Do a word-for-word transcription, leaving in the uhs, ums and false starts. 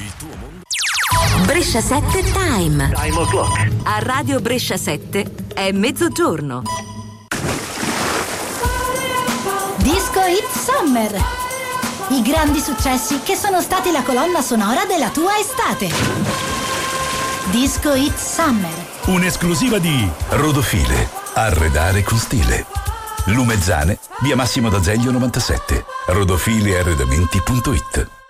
Il tuo mondo. Brescia sette Time. Time o'clock. A Radio Brescia sette è mezzogiorno. Disco Hit Summer. I grandi successi che sono stati la colonna sonora della tua estate. Disco Hit Summer. Un'esclusiva di Rodofile. Arredare con stile. Lumezzane, via Massimo d'Azeglio novantasette. rodofile arredamenti punto it.